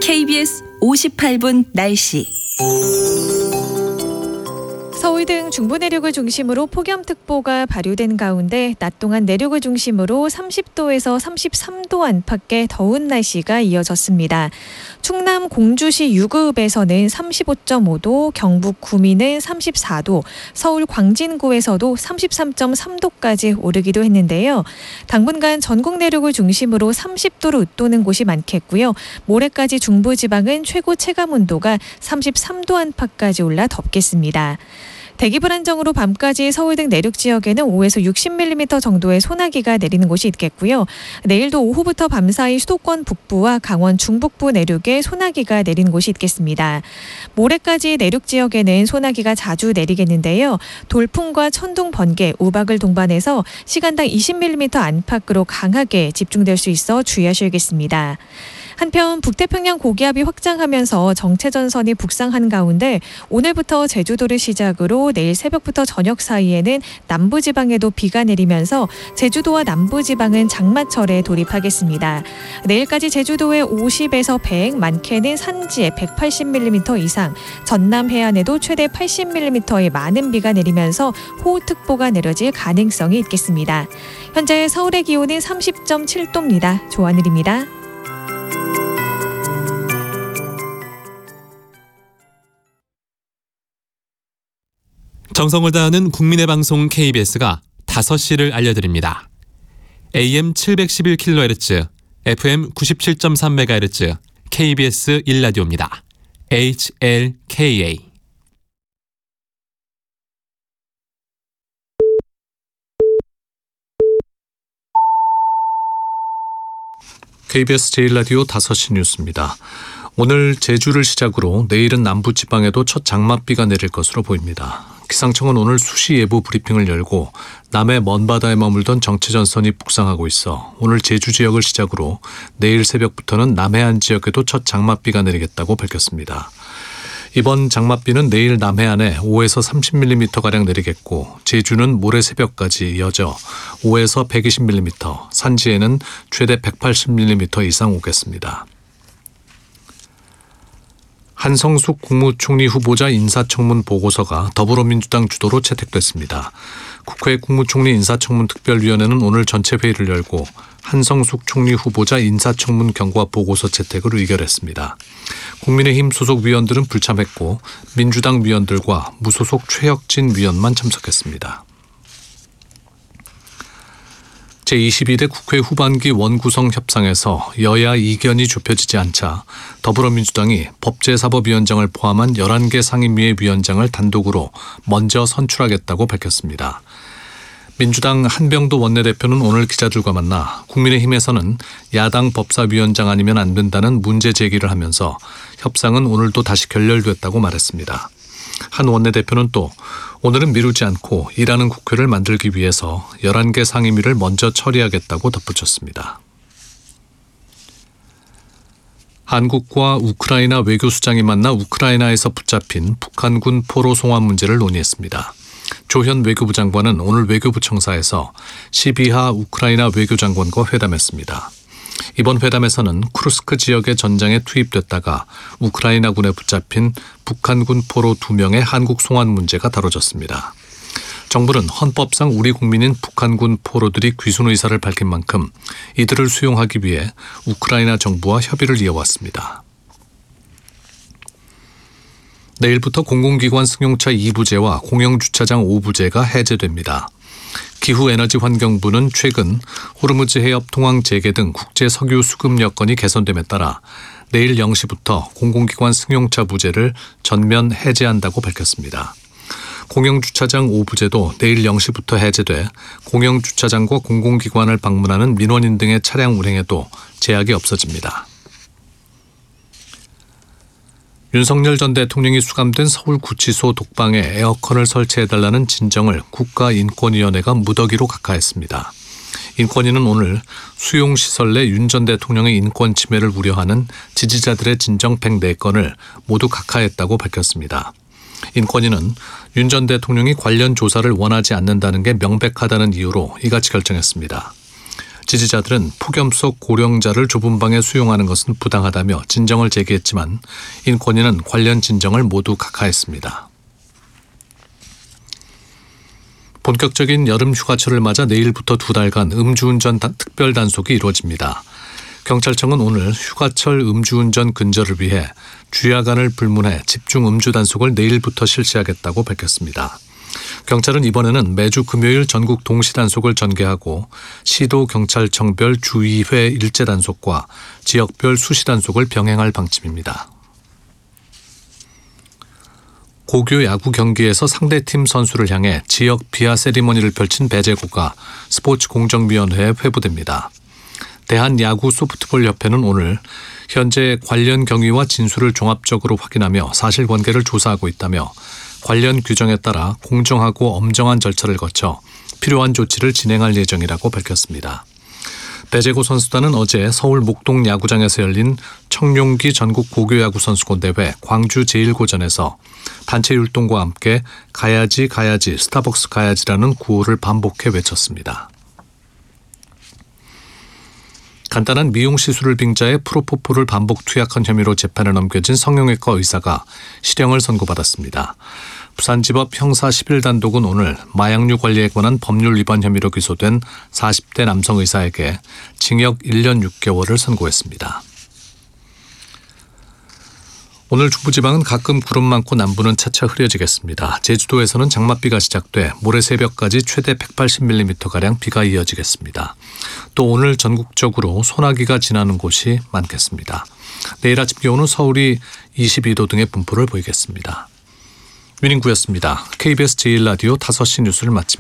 KBS 58분 날씨. 서울 등 중부 내륙을 중심으로 폭염특보가 발효된 가운데 낮 동안 내륙을 중심으로 30도에서 33도 안팎의 더운 날씨가 이어졌습니다. 충남 공주시 유구읍에서는 35.5도, 경북 구미는 34도, 서울 광진구에서도 33.3도까지 오르기도 했는데요. 당분간 전국 내륙을 중심으로 30도로 웃도는 곳이 많겠고요. 모레까지 중부지방은 최고 체감온도가 33도 안팎까지 올라 덥겠습니다. 대기 불안정으로 밤까지 서울 등 내륙 지역에는 5에서 60mm 정도의 소나기가 내리는 곳이 있겠고요. 내일도 오후부터 밤사이 수도권 북부와 강원 중북부 내륙에 소나기가 내리는 곳이 있겠습니다. 모레까지 내륙 지역에는 소나기가 자주 내리겠는데요. 돌풍과 천둥, 번개, 우박을 동반해서 시간당 20mm 안팎으로 강하게 집중될 수 있어 주의하셔야겠습니다. 한편 북태평양 고기압이 확장하면서 정체전선이 북상한 가운데 오늘부터 제주도를 시작으로 내일 새벽부터 저녁 사이에는 남부지방에도 비가 내리면서 제주도와 남부지방은 장마철에 돌입하겠습니다. 내일까지 제주도에 50에서 100, 많게는 산지에 180mm 이상, 전남 해안에도 최대 80mm의 많은 비가 내리면서 호우특보가 내려질 가능성이 있겠습니다. 현재 서울의 기온은 30.7도입니다. 조하늘입니다. 정성을 다하는 국민의 방송 KBS가 5시를 알려드립니다. AM 711kHz, FM 97.3MHz, KBS 1라디오입니다. HLKA. KBS 제1라디오 5시 뉴스입니다. 오늘 제주를 시작으로 내일은 남부지방에도 첫 장맛비가 내릴 것으로 보입니다. 기상청은 오늘 수시 예보 브리핑을 열고 남해 먼바다에 머물던 정체전선이 북상하고 있어 오늘 제주 지역을 시작으로 내일 새벽부터는 남해안 지역에도 첫 장맛비가 내리겠다고 밝혔습니다. 이번 장맛비는 내일 남해안에 5에서 30mm가량 내리겠고 제주는 모레 새벽까지 이어져 5에서 120mm, 산지에는 최대 180mm 이상 오겠습니다. 한성숙 국무총리 후보자 인사청문 보고서가 더불어민주당 주도로 채택됐습니다. 국회 국무총리 인사청문 특별위원회는 오늘 전체 회의를 열고 한성숙 총리 후보자 인사청문 경과 보고서 채택을 의결했습니다. 국민의힘 소속 위원들은 불참했고 민주당 위원들과 무소속 최혁진 위원만 참석했습니다. 제22대 국회 후반기 원구성 협상에서 여야 이견이 좁혀지지 않자 더불어민주당이 법제사법위원장을 포함한 11개 상임위의 위원장을 단독으로 먼저 선출하겠다고 밝혔습니다. 민주당 한병도 원내대표는 오늘 기자들과 만나 국민의힘에서는 야당 법사위원장 아니면 안 된다는 문제 제기를 하면서 협상은 오늘도 다시 결렬됐다고 말했습니다. 한 원내대표는 또 오늘은 미루지 않고 일하는 국회를 만들기 위해서 11개 상임위를 먼저 처리하겠다고 덧붙였습니다. 한국과 우크라이나 외교수장이 만나 우크라이나에서 붙잡힌 북한군 포로 송환 문제를 논의했습니다. 조현 외교부 장관은 오늘 외교부 청사에서 시비하 우크라이나 외교장관과 회담했습니다. 이번 회담에서는 쿠르스크 지역의 전장에 투입됐다가 우크라이나군에 붙잡힌 북한군 포로 2명의 한국 송환 문제가 다뤄졌습니다. 정부는 헌법상 우리 국민인 북한군 포로들이 귀순 의사를 밝힌 만큼 이들을 수용하기 위해 우크라이나 정부와 협의를 이어왔습니다. 내일부터 공공기관 승용차 2부제와 공영주차장 5부제가 해제됩니다. 기후에너지환경부는 최근 호르무즈 해협 통항 재개 등 국제 석유 수급 여건이 개선됨에 따라 내일 0시부터 공공기관 승용차 부제를 전면 해제한다고 밝혔습니다. 공영주차장 5부제도 내일 0시부터 해제돼 공영주차장과 공공기관을 방문하는 민원인 등의 차량 운행에도 제약이 없어집니다. 윤석열 전 대통령이 수감된 서울구치소 독방에 에어컨을 설치해달라는 진정을 국가인권위원회가 무더기로 각하했습니다. 인권위는 오늘 수용시설 내 윤 전 대통령의 인권 침해를 우려하는 지지자들의 진정 104건을 모두 각하했다고 밝혔습니다. 인권위는 윤 전 대통령이 관련 조사를 원하지 않는다는 게 명백하다는 이유로 이같이 결정했습니다. 지지자들은 폭염 속 고령자를 좁은 방에 수용하는 것은 부당하다며 진정을 제기했지만 인권위는 관련 진정을 모두 각하했습니다. 본격적인 여름 휴가철을 맞아 내일부터 2달간 음주운전 특별 단속이 이루어집니다. 경찰청은 오늘 휴가철 음주운전 근절을 위해 주야간을 불문해 집중 음주 단속을 내일부터 실시하겠다고 밝혔습니다. 경찰은 이번에는 매주 금요일 전국 동시 단속을 전개하고 시도 경찰청별 주의회 일제 단속과 지역별 수시 단속을 병행할 방침입니다. 고교 야구 경기에서 상대팀 선수를 향해 지역 비하 세리머니를 펼친 배제고가 스포츠공정위원회에 회부됩니다. 대한야구소프트볼협회는 오늘 현재 관련 경위와 진술을 종합적으로 확인하며 사실관계를 조사하고 있다며 관련 규정에 따라 공정하고 엄정한 절차를 거쳐 필요한 조치를 진행할 예정이라고 밝혔습니다. 배제고 선수단은 어제 서울 목동 야구장에서 열린 청룡기 전국 고교야구 선수권 대회 광주 제1고전에서 단체 율동과 함께 가야지 가야지 스타벅스 가야지라는 구호를 반복해 외쳤습니다. 간단한 미용 시술을 빙자해 프로포폴을 반복 투약한 혐의로 재판에 넘겨진 성형외과 의사가 실형을 선고받았습니다. 부산지법 형사 11단독은 오늘 마약류 관리에 관한 법률 위반 혐의로 기소된 40대 남성 의사에게 징역 1년 6개월을 선고했습니다. 오늘 중부지방은 가끔 구름 많고 남부는 차차 흐려지겠습니다. 제주도에서는 장맛비가 시작돼 모레 새벽까지 최대 180mm가량 비가 이어지겠습니다. 또 오늘 전국적으로 소나기가 지나는 곳이 많겠습니다. 내일 아침 기온은 서울이 22도 등의 분포를 보이겠습니다. 위닝구였습니다. KBS 제1라디오 5시 뉴스를 마칩니다.